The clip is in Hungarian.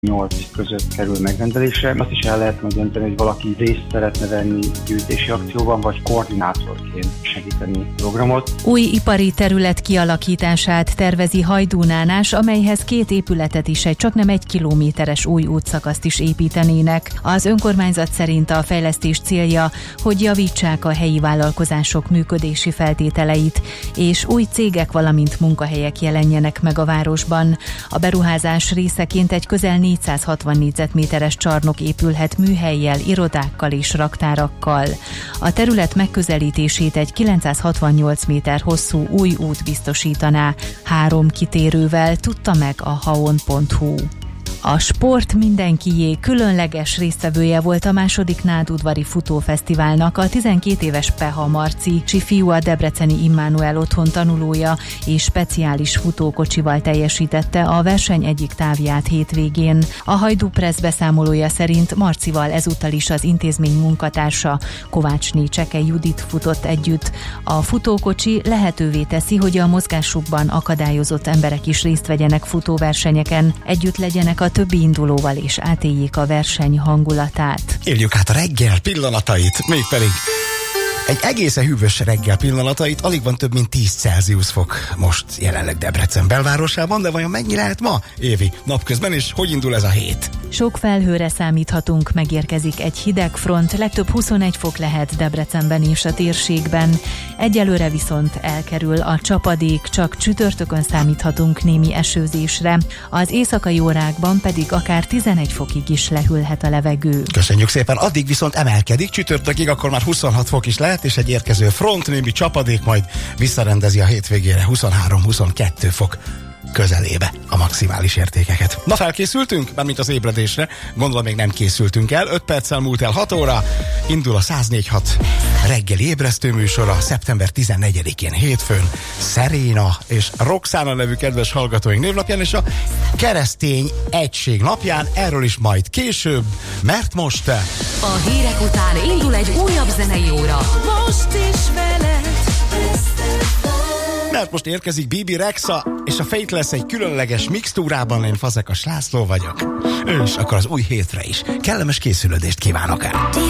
8 között kerül megrendelésre. Azt is el lehet megdönteni, hogy valaki részt szeretne venni gyűjtési akcióban, vagy koordinátorként segíteni a programot. Új ipari terület kialakítását tervezi Hajdúnánás, amelyhez 2 épületet is, egy csaknem 1 kilométeres új útszakaszt is építenének. Az önkormányzat szerint a fejlesztés célja, hogy javítsák a helyi vállalkozások működési feltételeit, és új cégek, valamint munkahelyek jelenjenek meg a városban. A beruházás részeként egy közel 460 négyzetméteres csarnok épülhet műhellyel, irodákkal és raktárakkal. A terület megközelítését egy 968 méter hosszú új út biztosítaná, 3 kitérővel, tudta meg a haon.hu. A sport mindenkié különleges résztvevője volt a második Nádudvari Futófesztiválnak a 12 éves Peha Marci, fiú a debreceni Immanuel otthon tanulója, és speciális futókocsival teljesítette a verseny egyik távját hétvégén. A Hajdú Press beszámolója szerint Marcival ezúttal is az intézmény munkatársa, Kovácsné Cseke Judit futott együtt. A futókocsi lehetővé teszi, hogy a mozgásukban akadályozott emberek is részt vegyenek futóversenyeken, együtt legyenek a többi indulóval, és átéljék a verseny hangulatát. Éljük át a reggel pillanatait, mégpedig egy egészen hűvös reggel pillanatait, alig van több mint 10 Celsius fok most jelenleg Debrecen belvárosában, de vajon mennyi lehet ma, Évi, napközben, és hogy indul ez a hét? Sok felhőre számíthatunk, megérkezik egy hideg front, legtöbb 21 fok lehet Debrecenben és a térségben. Egyelőre viszont elkerül a csapadék, csak csütörtökön számíthatunk némi esőzésre. Az éjszakai órákban pedig akár 11 fokig is lehűlhet a levegő. Köszönjük szépen, addig viszont emelkedik, csütörtökig akkor már 26 fok is lehet, és egy érkező front, némi csapadék majd visszarendezi a hétvégére 23-22 fok közelébe a maximális értékeket. Na, felkészültünk? Mármint az ébredésre. Gondolom még nem készültünk el. 5 perccel múlt el 6 óra. Indul a 104.6 reggeli ébresztő műsora szeptember 14-én hétfőn. Szeréna és Roxana nevű kedves hallgatóink névnapján, és a keresztény egység napján. Erről is majd később, mert most a hírek után indul egy újabb zenei óra. Most is veled. Mert most érkezik Bibi Rexha, és a Faithless egy különleges mixtúrában. Én Fazekas László vagyok. És akkor az új hétre is kellemes készülődést kívánok el.